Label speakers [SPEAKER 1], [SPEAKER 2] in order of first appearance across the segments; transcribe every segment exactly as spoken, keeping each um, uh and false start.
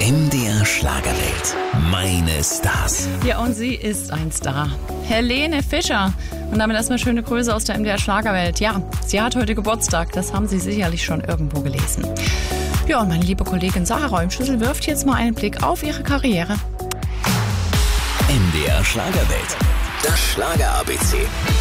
[SPEAKER 1] M D R Schlagerwelt. Meine Stars.
[SPEAKER 2] Ja, und sie ist ein Star. Helene Fischer. Und damit erstmal schöne Grüße aus der M D R Schlagerwelt. Ja, sie hat heute Geburtstag. Das haben Sie sicherlich schon irgendwo gelesen. Ja, und meine liebe Kollegin Sarah Räumschüssel wirft jetzt mal einen Blick auf ihre Karriere.
[SPEAKER 1] M D R Schlagerwelt. Das Schlager-A B C.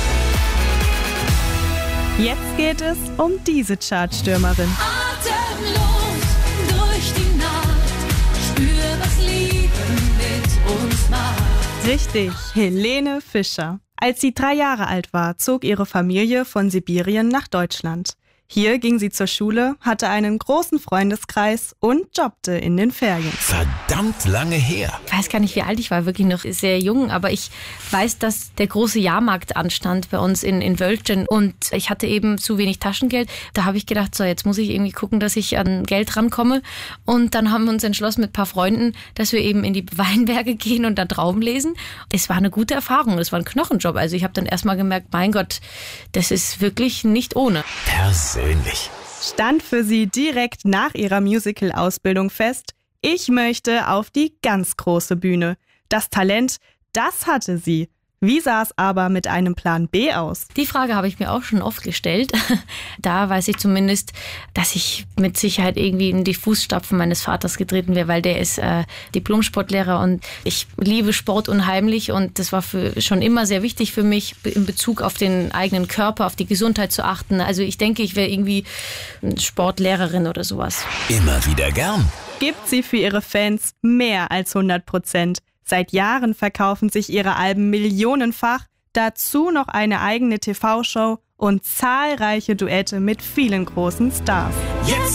[SPEAKER 3] Jetzt geht es um diese Chartstürmerin.
[SPEAKER 4] Atemlos durch die Nacht, spür, was Liebe mit uns macht.
[SPEAKER 3] Richtig, Helene Fischer. Als sie drei Jahre alt war, zog ihre Familie von Sibirien nach Deutschland. Hier ging sie zur Schule, hatte einen großen Freundeskreis und jobbte in den Ferien.
[SPEAKER 1] Verdammt lange her.
[SPEAKER 5] Ich weiß gar nicht, wie alt ich war, wirklich noch sehr jung, aber ich weiß, dass der große Jahrmarkt anstand bei uns in, in Wölkchen und ich hatte eben zu wenig Taschengeld. Da habe ich gedacht, so jetzt muss ich irgendwie gucken, dass ich an Geld rankomme, und dann haben wir uns entschlossen mit ein paar Freunden, dass wir eben in die Weinberge gehen und da Trauben lesen. Es war eine gute Erfahrung, es war ein Knochenjob. Also ich habe dann erstmal gemerkt, mein Gott, das ist wirklich nicht ohne.
[SPEAKER 1] Persönlich.
[SPEAKER 3] Stand für sie direkt nach ihrer Musical-Ausbildung fest: Ich möchte auf die ganz große Bühne. Das Talent, das hatte sie. Wie sah es aber mit einem Plan B aus?
[SPEAKER 5] Die Frage habe ich mir auch schon oft gestellt. Da weiß ich zumindest, dass ich mit Sicherheit irgendwie in die Fußstapfen meines Vaters getreten wäre, weil der ist äh, Diplom-Sportlehrer und ich liebe Sport unheimlich, und das war für, schon immer sehr wichtig für mich, in Bezug auf den eigenen Körper, auf die Gesundheit zu achten. Also ich denke, ich wäre irgendwie Sportlehrerin oder sowas.
[SPEAKER 1] Immer wieder gern.
[SPEAKER 3] Gibt sie für ihre Fans mehr als hundert Prozent. Seit Jahren verkaufen sich ihre Alben millionenfach, dazu noch eine eigene T V-Show und zahlreiche Duette mit vielen großen Stars.
[SPEAKER 1] Jetzt